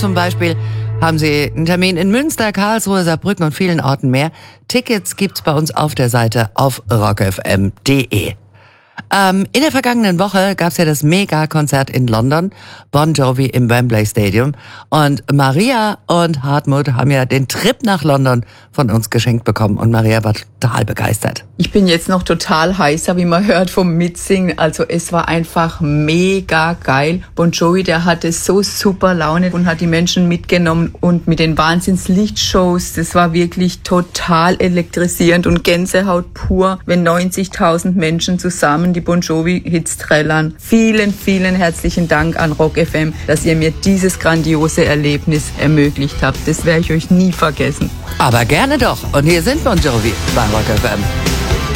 Zum Beispiel haben Sie einen Termin in Münster, Karlsruhe, Saarbrücken und vielen Orten mehr. Tickets gibt's bei uns auf der Seite auf rockfm.de. In der vergangenen Woche gab's ja das Mega-Konzert in London, Bon Jovi im Wembley Stadium. Und Maria und Hartmut haben ja den Trip nach London von uns geschenkt bekommen. Und Maria war total begeistert. Ich bin jetzt noch total heißer, wie man hört, vom Mitsingen. Also es war einfach mega geil. Bon Jovi, der hatte so super Laune und hat die Menschen mitgenommen. Und mit den Wahnsinns-Lichtshows, das war wirklich total elektrisierend und Gänsehaut pur, wenn 90.000 Menschen zusammen die Bon Jovi-Hits trällern. Vielen, vielen herzlichen Dank an Rock FM, dass ihr mir dieses grandiose Erlebnis ermöglicht habt. Das werde ich euch nie vergessen. Aber gerne doch. Und hier sind Bon Jovi bei Rock FM.